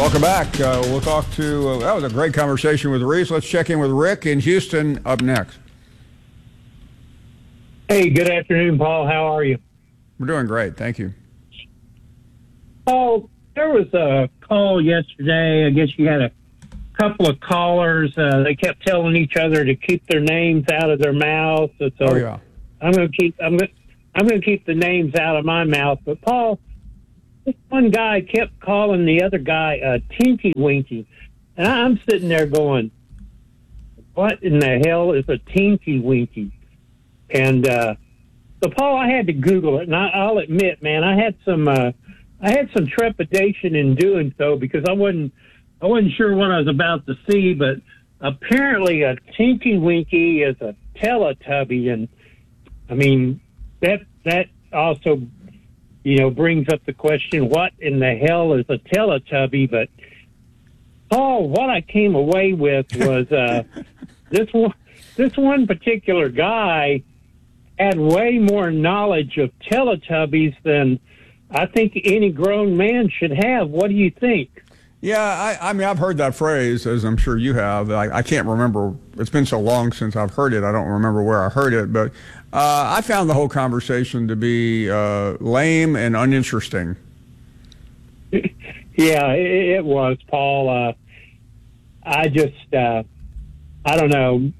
Welcome back. We'll talk to, that was a great conversation with Reese. Let's check in with Rick in Houston up next. Hey, good afternoon, Paul. How are you? We're doing great. Thank you. Paul, there was a call yesterday. I guess you had a couple of callers. They kept telling each other to keep their names out of their mouth. So yeah. I'm going to keep the names out of my mouth. But Paul, this one guy kept calling the other guy a Tinky Winky. And I'm sitting there going, what in the hell is a Tinky Winky? And so, Paul, I had to Google it, and I'll admit, man, I had some trepidation in doing so because I wasn't sure what I was about to see. But apparently, a Tinky Winky is a Teletubby, and I mean that also, brings up the question: what in the hell is a Teletubby? But Paul, what I came away with was this one particular guy had way more knowledge of Teletubbies than I think any grown man should have. What do you think? Yeah, I mean, I've heard that phrase, as I'm sure you have. I can't remember. It's been so long since I've heard it. I don't remember where I heard it. But I found the whole conversation to be lame and uninteresting. Yeah, it was, Paul. I just, I don't know.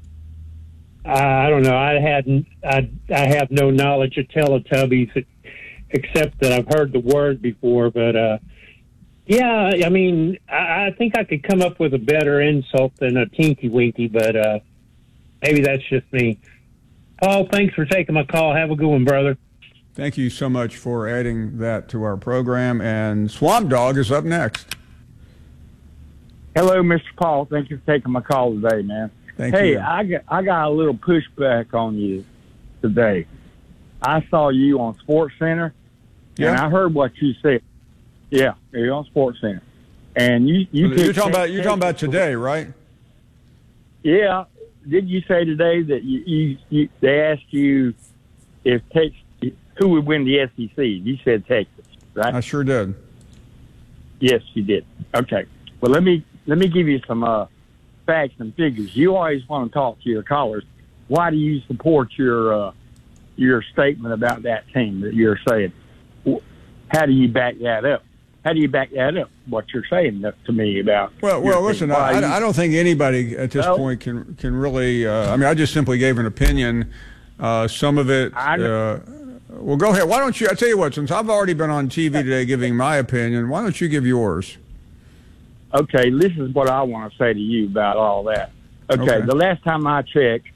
I don't know. I have no knowledge of Teletubbies except that I've heard the word before. But yeah, I mean, I think I could come up with a better insult than a Tinky Winky. But maybe that's just me. Paul, thanks for taking my call. Have a good one, brother. Thank you so much for adding that to our program. And Swamp Dog is up next. Hello, Mr. Paul. Thank you for taking my call today, man. Thank you. Hey, I got a little pushback on you today. I saw you on Sports Center, and I heard what you said. Yeah, you're on Sports Center, and you're talking about today, right? Yeah. Did you say today that they asked you if Texas, who would win the SEC? You said Texas, right? I sure did. Yes, you did. Okay. Well, let me give you some facts and figures. You always want to talk to your callers. Why do you support your statement about that team that you're saying? How do you back that up? How do you back that up? What you're saying to me about? Well, listen. I don't think anybody at this point can really. I mean, I just simply gave an opinion. Some of it. Well, go ahead. Why don't you? I tell you what. Since I've already been on TV today giving my opinion, why don't you give yours? Okay, this is what I want to say to you about all that. Okay. The last time I checked,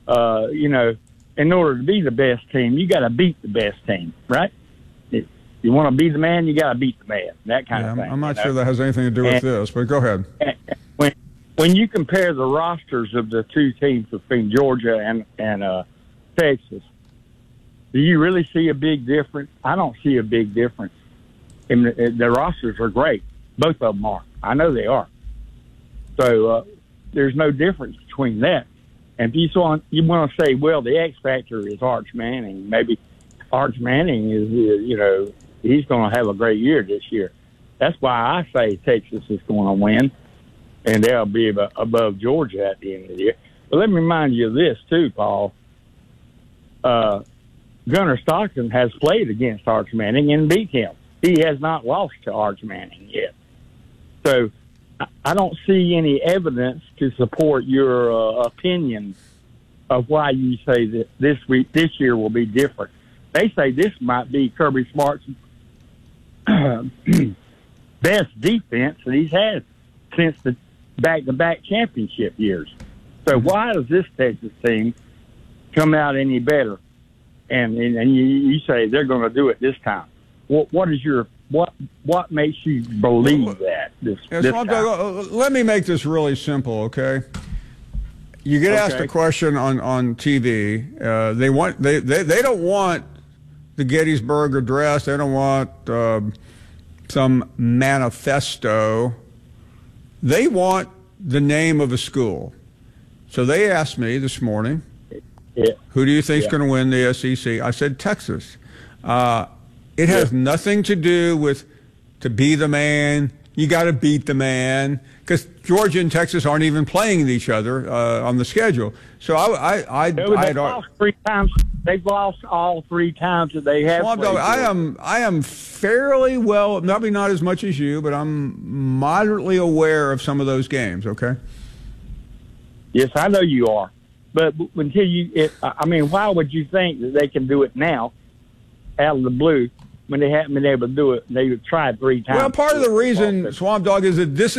in order to be the best team, you got to beat the best team, right? If you want to be the man, you got to beat the man. That kind of thing. I'm not sure that has anything to do with this, but go ahead. When you compare the rosters of the two teams between Georgia and Texas, do you really see a big difference? I don't see a big difference. The rosters are great. Both of them are. I know they are. So there's no difference between that. And if you want to say, well, the X factor is Arch Manning. Maybe Arch Manning is, he's going to have a great year this year. That's why I say Texas is going to win, and they'll be above Georgia at the end of the year. But let me remind you of this too, Paul. Gunnar Stockton has played against Arch Manning and beat him. He has not lost to Arch Manning yet. So I don't see any evidence to support your opinion of why you say that this year will be different. They say this might be Kirby Smart's best defense that he's had since the back-to-back championship years. So why does this Texas team come out any better? And you say they're going to do it this time. What makes you believe that this time? Let me make this really simple, okay? You get asked a question on TV. They don't want the Gettysburg Address. They don't want some manifesto. They want the name of a school. So they asked me this morning, who do you think is going to win the SEC? I said Texas. It has nothing to do with to be the man, You got to beat the man because Georgia and Texas aren't even playing each other on the schedule. So They've lost 3 times. They've lost all 3 times that they have. Swamp Dog, I am fairly well, maybe not as much as you, but I'm moderately aware of some of those games. Okay. Yes, I know you are. But until why would you think that they can do it now, out of the blue, when they haven't been able to do it? They tried 3 times. Well, part of the reason, Swamp Dog, is that this